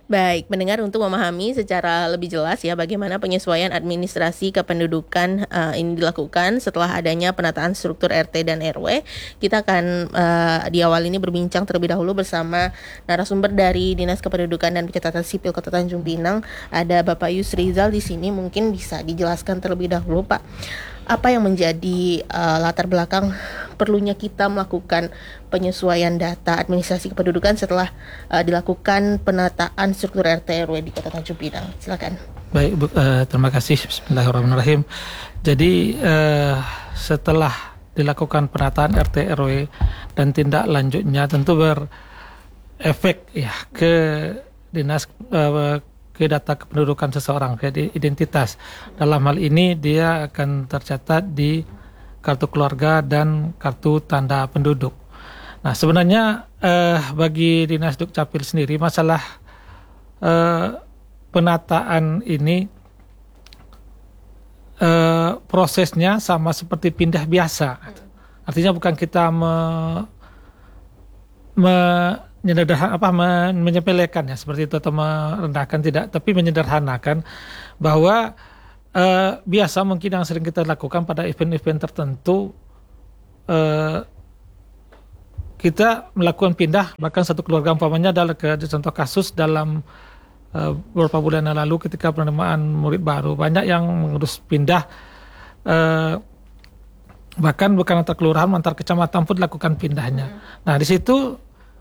Baik, mendengar untuk memahami secara lebih jelas ya bagaimana penyesuaian administrasi kependudukan ini dilakukan setelah adanya penataan struktur RT dan RW. Kita akan di awal ini berbincang terlebih dahulu bersama narasumber dari Dinas Kependudukan dan Pencatatan Sipil Kota Tanjung Pinang. Ada Bapak Yusrizal di sini, mungkin bisa dijelaskan terlebih dahulu Pak, apa yang menjadi latar belakang perlunya kita melakukan penyesuaian data administrasi kependudukan setelah dilakukan penataan struktur RT RW di Kota Tanjung Pinang. Silakan. Baik, Bu, terima kasih. Bismillahirrahmanirrahim. Jadi setelah dilakukan penataan RT RW dan tindak lanjutnya tentu berefek ya ke dinas ke data kependudukan seseorang, ke identitas. Dalam hal ini dia akan tercatat di kartu keluarga dan kartu tanda penduduk. Nah, sebenarnya bagi Dinas Dukcapil sendiri masalah penataan ini prosesnya sama seperti pindah biasa. Artinya bukan kita menyepelekan ya seperti itu atau merendahkan, tidak, tapi menyederhanakan bahwa biasa mungkin yang sering kita lakukan pada event-event tertentu, kita melakukan pindah bahkan satu keluarga, umpamanya adalah contoh kasus dalam beberapa bulan yang lalu ketika penerimaan murid baru, banyak yang mengurus pindah, bahkan bukan antar kelurahan, antar kecamatan pun dilakukan pindahnya. Nah, di situ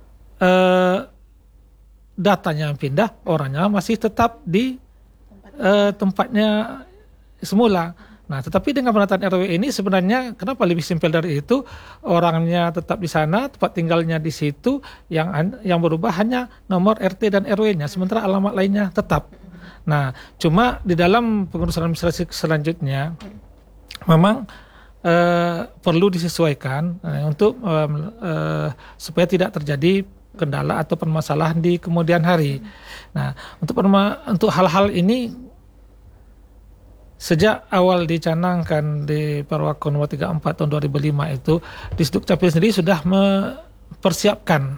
datanya yang pindah, orangnya masih tetap di tempatnya semula. Nah, tetapi dengan penataan RW ini sebenarnya kenapa lebih simpel dari itu? Orangnya tetap di sana, tempat tinggalnya di situ, yang berubah hanya nomor RT dan RW-nya, sementara alamat lainnya tetap. Nah, cuma di dalam pengurusan administrasi selanjutnya memang perlu disesuaikan untuk supaya tidak terjadi kendala atau permasalahan di kemudian hari. Nah, untuk hal-hal ini sejak awal dicanangkan di Perwakon nomor 34 tahun 2005 itu, Disdukcapil sendiri sudah mempersiapkan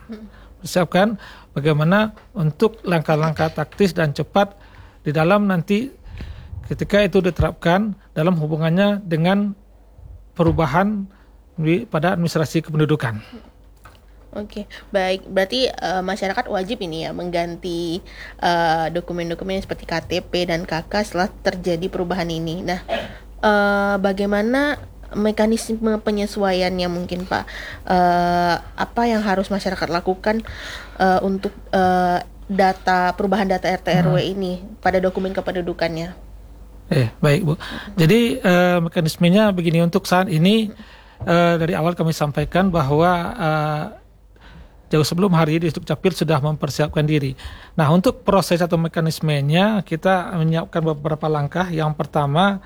bagaimana untuk langkah-langkah taktis dan cepat di dalam nanti ketika itu diterapkan dalam hubungannya dengan perubahan pada administrasi kependudukan. Oke, baik. Berarti masyarakat wajib ini ya mengganti dokumen-dokumen seperti KTP dan KK setelah terjadi perubahan ini. Nah, bagaimana mekanisme penyesuaiannya mungkin Pak? Apa yang harus masyarakat lakukan untuk perubahan data RT RW ini pada dokumen kependudukannya? Baik Bu. Jadi mekanismenya begini, untuk saat ini dari awal kami sampaikan bahwa jauh sebelum hari ini Disdukcapil sudah mempersiapkan diri. Nah, untuk proses atau mekanismenya kita menyiapkan beberapa langkah. Yang pertama,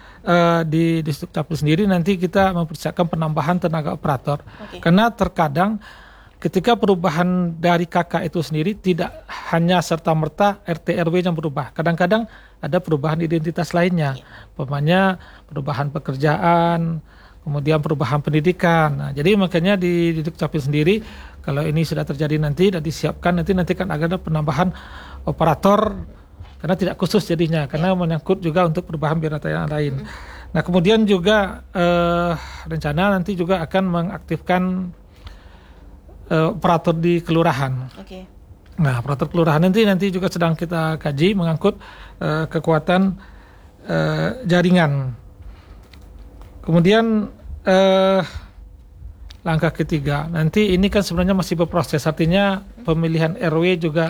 di Disdukcapil sendiri nanti kita mempersiapkan penambahan tenaga operator. Karena terkadang ketika perubahan dari KK itu sendiri tidak hanya serta-merta RT RW yang berubah. Kadang-kadang ada perubahan identitas lainnya. Umpamanya perubahan pekerjaan, kemudian perubahan pendidikan. Nah, jadi makanya di Dukcapil sendiri kalau ini sudah terjadi nanti dan disiapkan nanti kan ada penambahan operator karena tidak khusus jadinya, karena menyangkut juga untuk perubahan biodata yang lain. Nah, kemudian juga rencana nanti juga akan mengaktifkan operator di kelurahan. Nah, operator kelurahan nanti juga sedang kita kaji mengangkut kekuatan jaringan. Kemudian langkah ketiga, nanti ini kan sebenarnya masih berproses, artinya pemilihan RW juga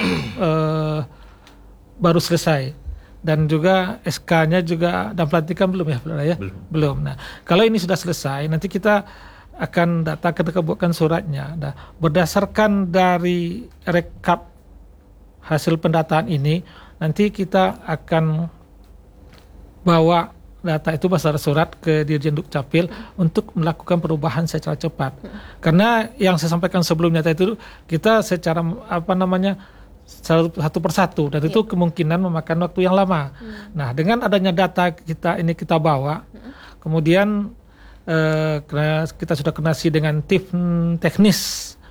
baru selesai dan juga SK-nya juga dan pelantikan belum ya? Belum. Nah, kalau ini sudah selesai, nanti kita akan datakan kebukan suratnya. Nah, berdasarkan dari rekap hasil pendataan ini, nanti kita akan bawa data itu bersama surat ke Dirjen Dukcapil untuk melakukan perubahan secara cepat. Karena yang saya sampaikan sebelumnya itu kita secara satu persatu dan itu kemungkinan memakan waktu yang lama. Nah, dengan adanya data kita bawa, kemudian kita sudah koordinasi dengan tim teknis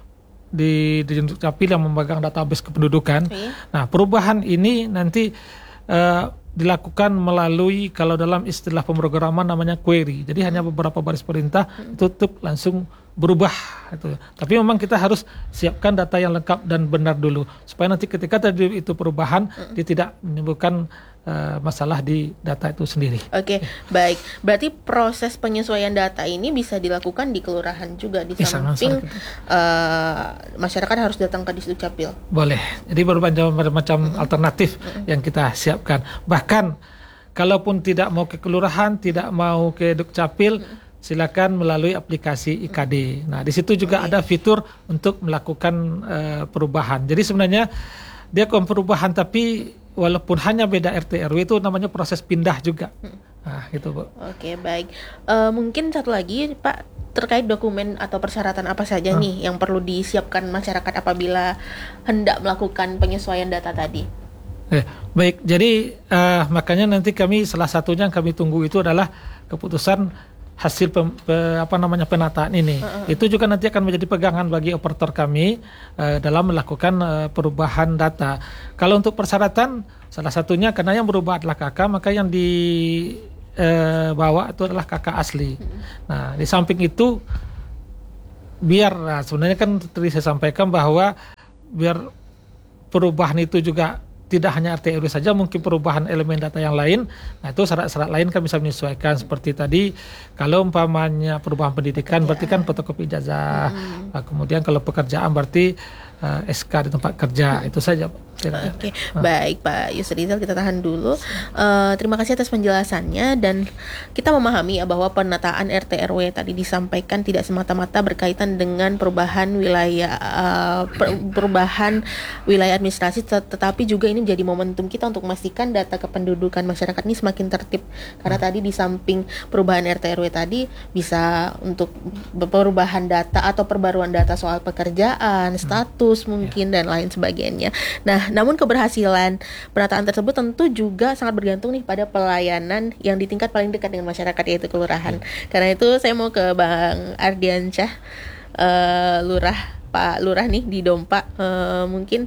di Dukcapil yang memegang database kependudukan. Nah, perubahan ini nanti dilakukan melalui, kalau dalam istilah pemrograman namanya query. Jadi hanya beberapa baris perintah tutup langsung berubah itu. Tapi memang kita harus siapkan data yang lengkap dan benar dulu supaya nanti ketika terjadi itu perubahan dia tidak menimbulkan masalah di data itu sendiri. Oke, baik. Berarti proses penyesuaian data ini bisa dilakukan di kelurahan juga, di samping masyarakat harus datang ke Disdukcapil. Boleh. Jadi berbagai macam alternatif yang kita siapkan. Bahkan kalaupun tidak mau ke kelurahan, tidak mau ke Dukcapil, silakan melalui aplikasi IKD. Nah, di situ juga ada fitur untuk melakukan perubahan. Jadi sebenarnya dia perubahan, tapi walaupun hanya beda RT RW itu namanya proses pindah juga. Nah, gitu, Bu. Oke, baik. Mungkin satu lagi, Pak, terkait dokumen atau persyaratan apa saja nih yang perlu disiapkan masyarakat apabila hendak melakukan penyesuaian data tadi? Baik. Jadi makanya nanti kami salah satunya yang kami tunggu itu adalah keputusan hasil penataan ini. Itu juga nanti akan menjadi pegangan bagi operator kami dalam melakukan perubahan data. Kalau untuk persyaratan, salah satunya karena yang berubah adalah KK, maka yang dibawa itu adalah KK asli. Nah, di samping itu sebenarnya kan tadi saya sampaikan bahwa biar perubahan itu juga tidak hanya RT RW saja, mungkin perubahan elemen data yang lain. Nah, itu syarat-syarat lain kan bisa menyesuaikan seperti tadi. Kalau umpamanya perubahan pendidikan berarti kan fotokopi ijazah. Nah, kemudian kalau pekerjaan berarti SK di tempat kerja. Itu saja. Oke, baik Pak Yusrizal, kita tahan dulu. Terima kasih atas penjelasannya, dan kita memahami bahwa penataan RT RW tadi disampaikan tidak semata-mata berkaitan dengan perubahan wilayah administrasi, tetapi juga ini menjadi momentum kita untuk memastikan data kependudukan masyarakat ini semakin tertib. Karena tadi di samping perubahan RT RW tadi bisa untuk perubahan data atau perbaruan data soal pekerjaan, status mungkin dan lain sebagainya. Nah, namun keberhasilan penataan tersebut tentu juga sangat bergantung nih pada pelayanan yang di tingkat paling dekat dengan masyarakat, yaitu kelurahan. Karena itu saya mau ke Bang Ardiansyah, Pak Lurah nih di Dompa. Mungkin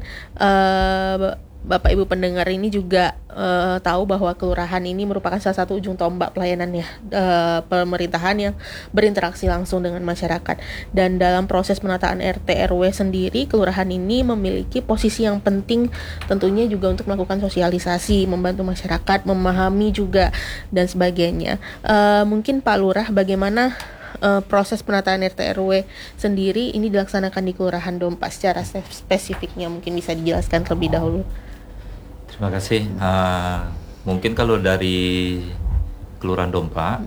Bapak Ibu pendengar ini juga tahu bahwa kelurahan ini merupakan salah satu ujung tombak pelayanannya pemerintahan yang berinteraksi langsung dengan masyarakat. Dan dalam proses penataan RT RW sendiri, kelurahan ini memiliki posisi yang penting tentunya juga untuk melakukan sosialisasi, membantu masyarakat memahami juga dan sebagainya. Mungkin Pak Lurah, bagaimana proses penataan RT RW sendiri ini dilaksanakan di Kelurahan Dompa secara spesifiknya, mungkin bisa dijelaskan terlebih dahulu. Terima kasih. Mungkin kalau dari Kelurahan Dompa,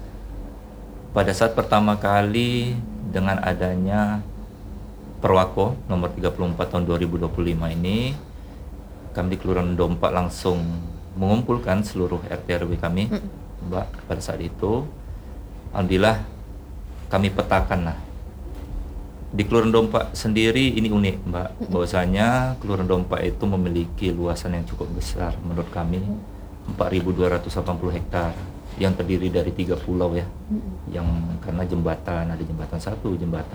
pada saat pertama kali dengan adanya Perwako nomor 34 tahun 2025 ini, kami di Kelurahan Dompa langsung mengumpulkan seluruh RT RW kami, Mbak. Pada saat itu, alhamdulillah kami petakan lah. Di Kelurahan Dompa sendiri ini unik, Mbak, bahwasanya Kelurahan Dompa itu memiliki luasan yang cukup besar menurut kami, 4.280 hektar yang terdiri dari 3 pulau ya, yang karena jembatan, ada jembatan 1, jembatan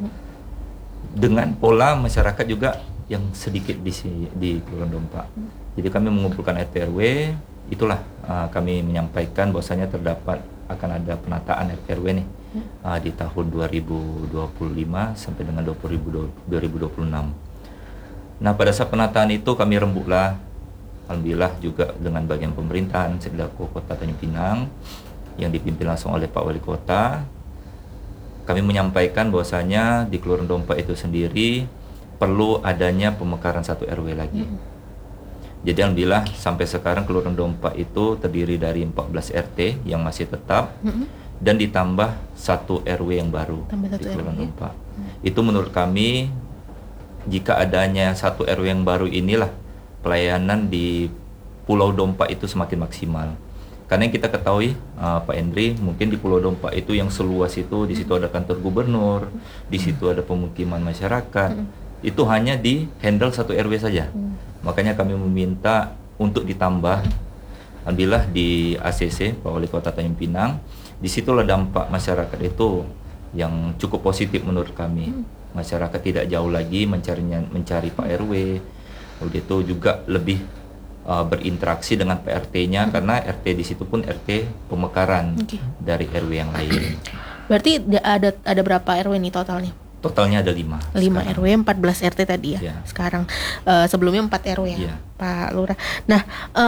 2, dengan pola masyarakat juga yang sedikit di Kelurahan Dompa. Jadi kami mengumpulkan RT RW, itulah kami menyampaikan bahwasanya terdapat akan ada penataan RT RW nih di tahun 2025 sampai dengan 2026. Nah, pada saat penataan itu kami rembuklah, alhamdulillah juga dengan bagian pemerintahan Sedilako Kota Tanjung Pinang yang dipimpin langsung oleh Pak Wali Kota. Kami menyampaikan bahwasanya di Kelurahan Dompa itu sendiri perlu adanya pemekaran 1 RW lagi. Jadi alhamdulillah sampai sekarang Kelurahan Dompa itu terdiri dari 14 RT yang masih tetap, dan ditambah 1 RW yang baru di Kelurahan Dompa. Itu menurut kami, jika adanya 1 RW yang baru inilah pelayanan di Pulau Dompa itu semakin maksimal. Karena yang kita ketahui, Pak Hendri, mungkin di Pulau Dompa itu yang seluas itu, di situ ada kantor gubernur, di situ ada pemukiman masyarakat, itu hanya di handle 1 RW saja. Makanya kami meminta untuk ditambah. Alhamdulillah di ACC, Pak Wali Kota Tanjung Pinang, disitulah dampak masyarakat itu yang cukup positif menurut kami. masyarakat tidak jauh lagi mencari Pak RW. Udah itu juga lebih berinteraksi dengan PRT-nya karena RT di situ pun RT pemekaran dari RW yang lain. Berarti ada berapa RW nih totalnya? Totalnya ada 5 RW, 14 RT tadi ya. Sekarang sebelumnya 4 RW ya, Pak Lurah. Nah,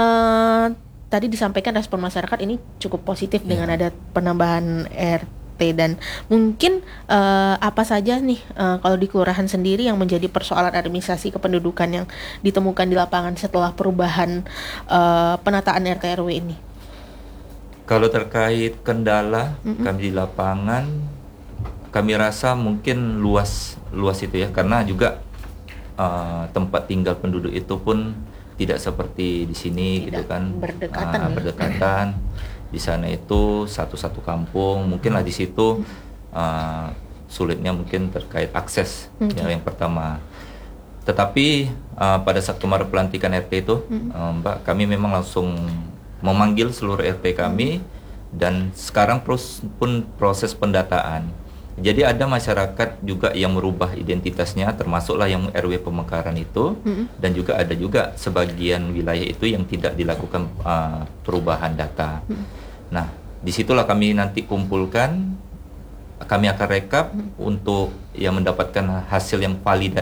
tadi disampaikan respon masyarakat ini cukup positif dengan ada penambahan RT, dan mungkin apa saja nih kalau di kelurahan sendiri yang menjadi persoalan administrasi kependudukan yang ditemukan di lapangan setelah perubahan penataan RT RW ini? Kalau terkait kendala kami di lapangan, kami rasa mungkin luas itu ya, karena juga tempat tinggal penduduk itu pun tidak seperti di sini gitu kan, berdekatan. Di sana itu satu kampung, mungkin lah di situ sulitnya mungkin terkait akses yang pertama. Tetapi pada saat kemarin pelantikan RT itu, Mbak, kami memang langsung memanggil seluruh RT kami dan sekarang proses pendataan. Jadi ada masyarakat juga yang merubah identitasnya, termasuklah yang RW pemekaran itu, dan juga ada juga sebagian wilayah itu yang tidak dilakukan perubahan data. Nah, disitulah kami nanti kumpulkan, kami akan rekap untuk yang mendapatkan hasil yang valid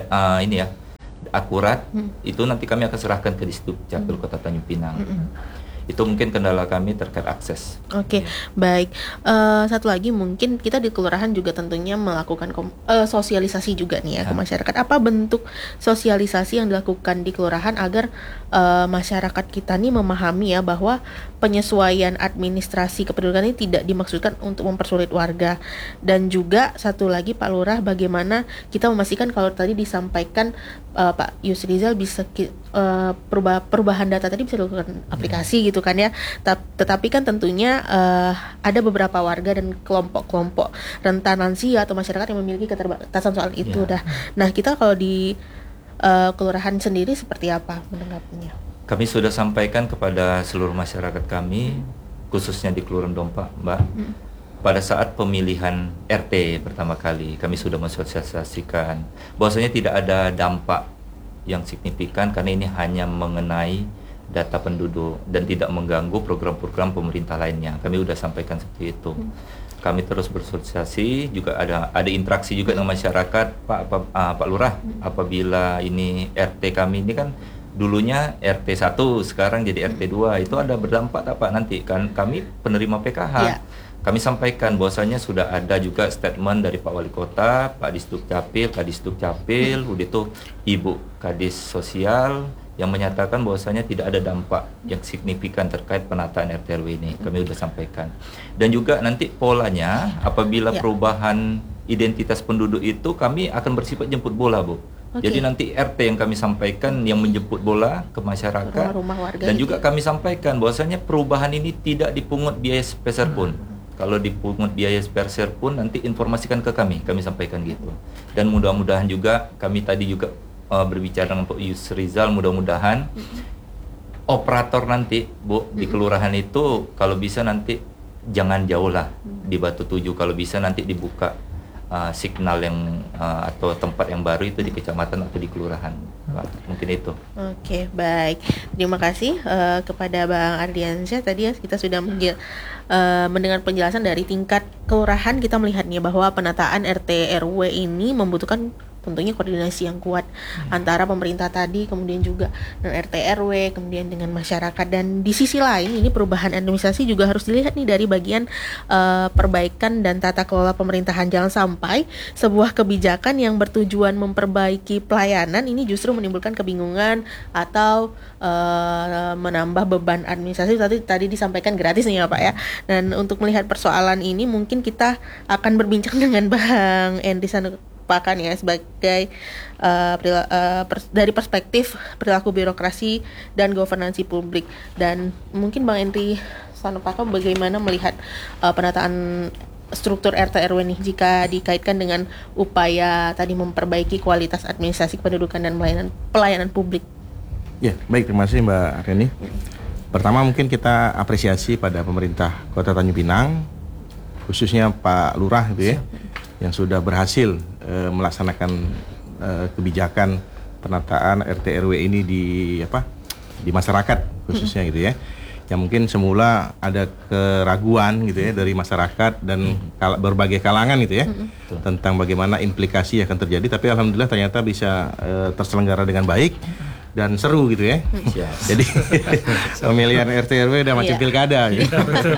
akurat. Itu nanti kami akan serahkan ke Disduk Capil Kota Tanjung Pinang. Itu mungkin kendala kami terkait akses. Oke, baik. Satu lagi mungkin kita di kelurahan juga tentunya melakukan sosialisasi juga nih ya ke masyarakat. Apa bentuk sosialisasi yang dilakukan di kelurahan agar masyarakat kita nih memahami ya bahwa penyesuaian administrasi kependudukan ini tidak dimaksudkan untuk mempersulit warga. Dan juga satu lagi Pak Lurah, bagaimana kita memastikan kalau tadi disampaikan Pak Yusrizal bisa perubahan data tadi bisa dilakukan aplikasi gitu kan ya. Tetapi kan tentunya ada beberapa warga dan kelompok-kelompok rentan lansia atau masyarakat yang memiliki keterbatasan soal itu. Nah, kita kalau di kelurahan sendiri seperti apa menanggapinya? Kami sudah sampaikan kepada seluruh masyarakat kami, khususnya di Kelurahan Dompa, Mbak. Pada saat pemilihan RT pertama kali, kami sudah mensosialisasikan bahwasanya tidak ada dampak yang signifikan karena ini hanya mengenai data penduduk dan tidak mengganggu program-program pemerintah lainnya. Kami sudah sampaikan seperti itu. Kami terus bersosialisasi, juga ada interaksi juga dengan masyarakat, Pak Lurah. Apabila ini RT kami ini kan dulunya RT 1, sekarang jadi RT 2, itu ada berdampak tak Pak nanti? Kan kami penerima PKH. Kami sampaikan bahwasanya sudah ada juga statement dari Pak Wali Kota, Pak Disduk Capil, Kadisduk Capil, udah itu Ibu Kadis Sosial yang menyatakan bahwasanya tidak ada dampak yang signifikan terkait penataan RT RW ini. Kami sudah sampaikan. Dan juga nanti polanya apabila perubahan identitas penduduk itu kami akan bersifat jemput bola, Bu. Jadi nanti RT yang kami sampaikan yang menjemput bola ke masyarakat, dan juga kami sampaikan bahwasanya perubahan ini tidak dipungut biaya sepeser pun. Kalau dipungut biaya sepeser pun nanti informasikan ke kami sampaikan gitu. Dan mudah-mudahan juga kami tadi juga berbicara dengan Pak Yusrizal, mudah-mudahan operator nanti, Bu, di kelurahan itu kalau bisa nanti jangan jauh lah di Batu Tujuh, kalau bisa nanti dibuka signal yang atau tempat yang baru itu di kecamatan atau di kelurahan. Mungkin itu. Oke, baik. Terima kasih kepada Bang Ardiansyah. Tadi ya kita sudah mendengar penjelasan dari tingkat kelurahan. Kita melihatnya bahwa penataan RT RW ini membutuhkan tentunya koordinasi yang kuat antara pemerintah tadi, kemudian juga dengan RT RW, kemudian dengan masyarakat. Dan di sisi lain ini perubahan administrasi juga harus dilihat nih dari bagian perbaikan dan tata kelola pemerintahan. Jangan sampai sebuah kebijakan yang bertujuan memperbaiki pelayanan ini justru menimbulkan kebingungan atau menambah beban administrasi. Tadi disampaikan gratis nih ya Pak ya. Dan untuk melihat persoalan ini mungkin kita akan berbincang dengan Bang Endri Sanupakan ya sebagai dari perspektif perilaku birokrasi dan governansi publik. Dan mungkin Bang Endri Sanupakan bagaimana melihat penataan struktur RT RW nih jika dikaitkan dengan upaya tadi memperbaiki kualitas administrasi kependudukan dan pelayanan publik. Ya, baik, terima kasih Mbak Reni. Pertama mungkin kita apresiasi pada pemerintah Kota Tanjung Pinang, khususnya Pak Lurah gitu ya, yang sudah berhasil melaksanakan kebijakan penataan RT RW ini di masyarakat khususnya gitu ya. Yang mungkin semula ada keraguan gitu ya dari masyarakat dan berbagai kalangan gitu ya tentang bagaimana implikasi yang akan terjadi, tapi alhamdulillah ternyata bisa terselenggara dengan baik dan seru gitu ya. Jadi pemilihan RT RW udah macam pilkada gitu.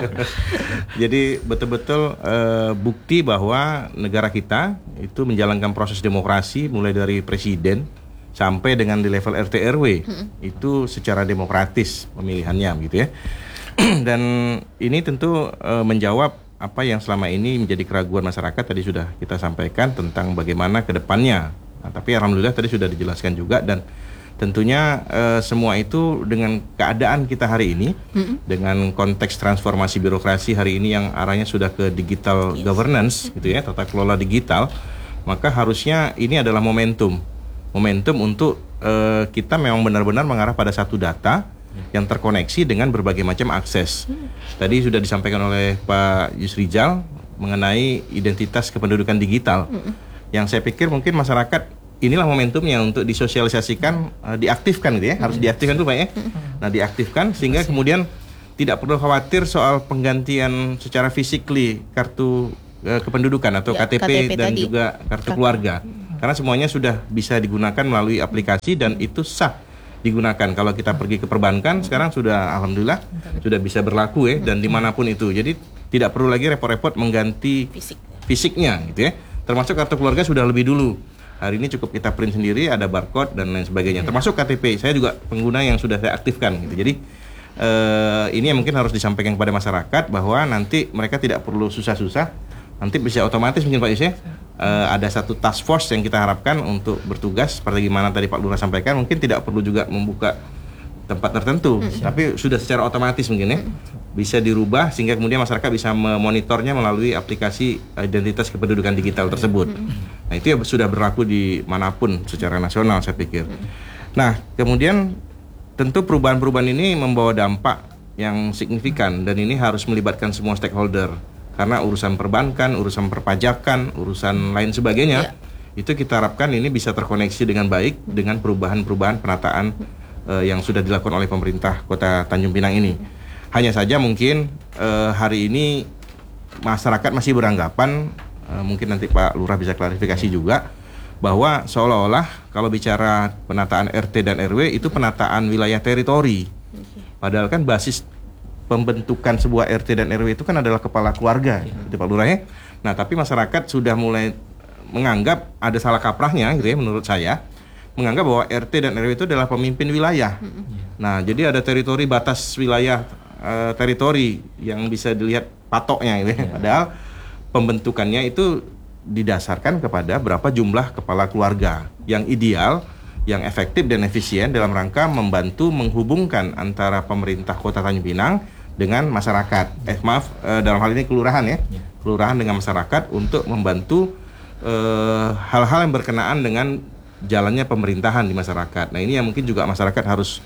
Jadi betul-betul bukti bahwa negara kita itu menjalankan proses demokrasi mulai dari presiden sampai dengan di level RT RW itu secara demokratis pemilihannya gitu ya. Dan ini tentu menjawab apa yang selama ini menjadi keraguan masyarakat, tadi sudah kita sampaikan tentang bagaimana ke depannya. Nah, tapi alhamdulillah tadi sudah dijelaskan juga, dan tentunya semua itu dengan keadaan kita hari ini, dengan konteks transformasi birokrasi hari ini yang arahnya sudah ke digital governance gitu ya, tata kelola digital, maka harusnya ini adalah momentum untuk kita memang benar-benar mengarah pada satu data yang terkoneksi dengan berbagai macam akses. Tadi sudah disampaikan oleh Pak Yusrijal mengenai identitas kependudukan digital, yang saya pikir mungkin masyarakat inilah momentumnya untuk disosialisasikan, diaktifkan gitu ya, harus diaktifkan dulu Pak ya. Nah, diaktifkan sehingga kemudian tidak perlu khawatir soal penggantian secara physically kartu kependudukan atau KTP dan tadi, juga kartu keluarga. Karena semuanya sudah bisa digunakan melalui aplikasi dan itu sah digunakan. Kalau kita pergi ke perbankan sekarang sudah alhamdulillah sudah bisa berlaku ya, dan dimanapun itu. Jadi tidak perlu lagi repot-repot mengganti fisiknya gitu ya. Termasuk kartu keluarga sudah lebih dulu. Hari ini cukup kita print sendiri, ada barcode dan lain sebagainya. Termasuk KTP. Saya juga pengguna yang sudah saya aktifkan gitu. Jadi ini yang mungkin harus disampaikan kepada masyarakat bahwa nanti mereka tidak perlu susah-susah. Nanti bisa otomatis mungkin Pak Yus ya. Ada satu task force yang kita harapkan untuk bertugas seperti gimana tadi Pak Lurah sampaikan, mungkin tidak perlu juga membuka tempat tertentu, tapi sudah secara otomatis mungkin ya bisa dirubah sehingga kemudian masyarakat bisa memonitornya melalui aplikasi identitas kependudukan digital tersebut. Nah, itu ya sudah berlaku di manapun secara nasional saya pikir. Nah, kemudian tentu perubahan-perubahan ini membawa dampak yang signifikan dan ini harus melibatkan semua stakeholder. Karena urusan perbankan, urusan perpajakan, urusan lain sebagainya, itu kita harapkan ini bisa terkoneksi dengan baik dengan perubahan-perubahan penataan yang sudah dilakukan oleh pemerintah Kota Tanjung Pinang ini. Hanya saja mungkin hari ini masyarakat masih beranggapan, mungkin nanti Pak Lurah bisa klarifikasi juga, bahwa seolah-olah kalau bicara penataan RT dan RW itu penataan wilayah teritori. Padahal kan basis pembentukan sebuah RT dan RW itu kan adalah kepala keluarga, gitu Pak Lurah ya. Nah, tapi masyarakat sudah mulai menganggap ada salah kaprahnya gitu ya menurut saya, menganggap bahwa RT dan RW itu adalah pemimpin wilayah. Nah, jadi ada teritori, batas wilayah teritori yang bisa dilihat patoknya gitu ya. Padahal pembentukannya itu didasarkan kepada berapa jumlah kepala keluarga yang ideal, yang efektif dan efisien dalam rangka membantu menghubungkan antara pemerintah Kota Tanjung Pinang dengan masyarakat. Dalam hal ini kelurahan ya. Kelurahan dengan masyarakat untuk membantu hal-hal yang berkenaan dengan jalannya pemerintahan di masyarakat. Nah, ini yang mungkin juga masyarakat harus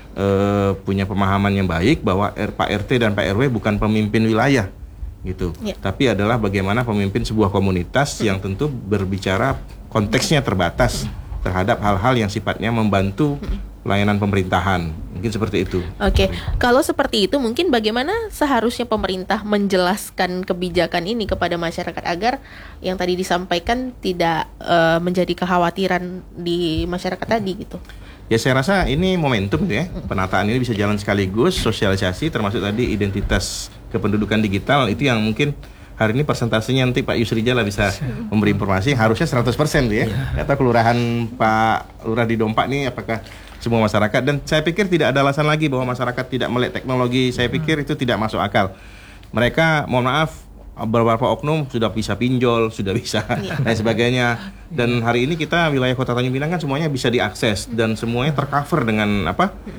punya pemahaman yang baik bahwa Pak RT dan Pak RW bukan pemimpin wilayah gitu. Tapi adalah bagaimana pemimpin sebuah komunitas yang tentu berbicara konteksnya terbatas terhadap hal-hal yang sifatnya membantu pelayanan pemerintahan. Mungkin seperti itu. Oke, kalau seperti itu mungkin bagaimana seharusnya pemerintah menjelaskan kebijakan ini kepada masyarakat agar yang tadi disampaikan tidak menjadi kekhawatiran di masyarakat tadi gitu. Ya, saya rasa ini momentum ya. Penataan ini bisa jalan sekaligus, sosialisasi termasuk tadi identitas kependudukan digital itu yang mungkin hari ini persentasenya nanti Pak Yusrijal bisa memberi informasi, harusnya 100% ya. Atau kelurahan Pak Lurah di Dompak nih apakah semua masyarakat, dan saya pikir tidak ada alasan lagi bahwa masyarakat tidak melek teknologi. Saya pikir itu tidak masuk akal. Mereka, mohon maaf, beberapa oknum sudah bisa pinjol, sudah bisa dan sebagainya. Dan hari ini kita wilayah Kota Tanjung Pinang kan semuanya bisa diakses dan semuanya tercover dengan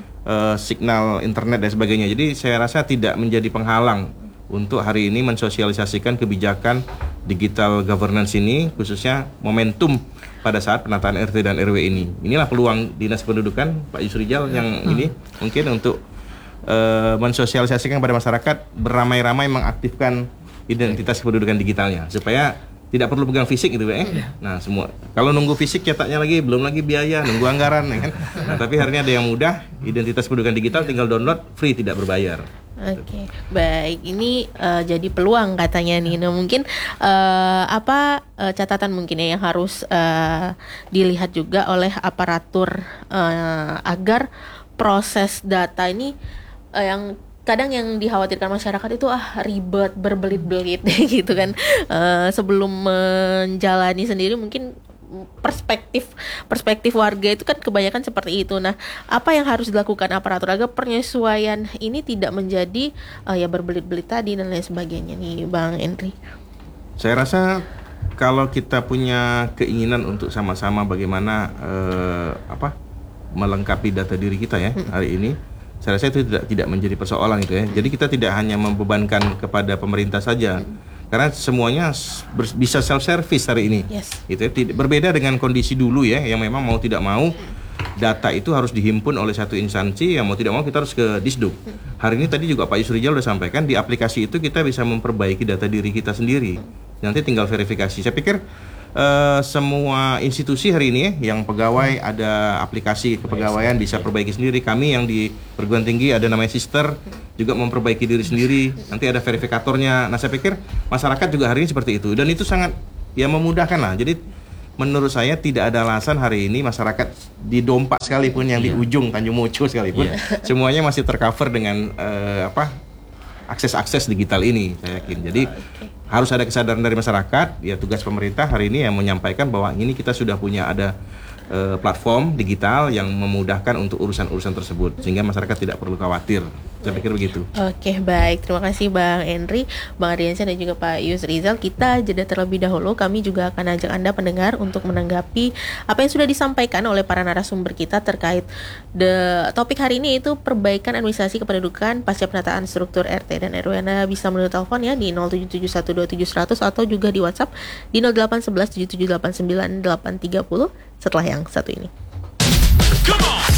signal internet dan sebagainya. Jadi saya rasa tidak menjadi penghalang untuk hari ini mensosialisasikan kebijakan digital governance ini, khususnya momentum pada saat penataan RT dan RW ini. Inilah peluang Dinas Pendudukan Pak Yusrijal yang ini mungkin untuk mensosialisasikan kepada masyarakat, beramai-ramai mengaktifkan identitas kependudukan digitalnya supaya tidak perlu pegang fisik gitu ya. Nah semua kalau nunggu fisik cetaknya lagi belum lagi biaya, nunggu anggaran ya kan. Nah tapi hari ini ada yang mudah, identitas pendudukan digital tinggal download free tidak berbayar. Oke, baik. Ini jadi peluang katanya nih. Nah, mungkin catatan mungkin ya yang harus dilihat juga oleh aparatur agar proses data ini yang kadang yang dikhawatirkan masyarakat itu ribet, berbelit-belit gitu kan. Sebelum menjalani sendiri mungkin perspektif warga itu kan kebanyakan seperti itu. Nah, apa yang harus dilakukan aparatur agar penyesuaian ini tidak menjadi ya berbelit-belit tadi dan lain sebagainya nih, Bang Henry? Saya rasa kalau kita punya keinginan untuk sama-sama bagaimana melengkapi data diri kita ya hari ini, saya rasa itu tidak menjadi persoalan itu ya. Jadi kita tidak hanya membebankan kepada pemerintah saja. Karena semuanya bisa self service hari ini. Gitu ya. Berbeda dengan kondisi dulu ya, yang memang mau tidak mau data itu harus dihimpun oleh satu instansi, yang mau tidak mau kita harus ke Disduk. Hari ini tadi juga Pak Yusrijal sudah sampaikan, di aplikasi itu kita bisa memperbaiki data diri kita sendiri. Nanti tinggal verifikasi. Saya pikir semua institusi hari ini yang pegawai ada aplikasi kepegawaian bisa perbaiki sendiri. Kami yang di perguruan tinggi ada namanya Sister juga memperbaiki diri sendiri. Nanti ada verifikatornya. Nah saya pikir masyarakat juga hari ini seperti itu dan itu sangat ya memudahkan lah. Jadi menurut saya tidak ada alasan hari ini masyarakat di Dompa sekalipun yang di ujung Tanjung Mocho sekalipun semuanya masih tercover dengan akses digital ini, saya yakin. Jadi harus ada kesadaran dari masyarakat. Ya tugas pemerintah hari ini yang menyampaikan bahwa ini kita sudah punya ada platform digital yang memudahkan untuk urusan-urusan tersebut sehingga masyarakat tidak perlu khawatir. Saya pikir begitu. Oke, baik. Terima kasih Bang Henry, Bang Ardiansyah dan juga Pak Yusrijal. Kita jeda terlebih dahulu. Kami juga akan ajak Anda pendengar untuk menanggapi apa yang sudah disampaikan oleh para narasumber kita terkait topik hari ini, yaitu perbaikan administrasi kependudukan pasca penataan struktur RT dan RW. Anda bisa melalui telepon ya di 077127100 atau juga di WhatsApp di 0811 7789 830 setelah yang satu ini. Come on!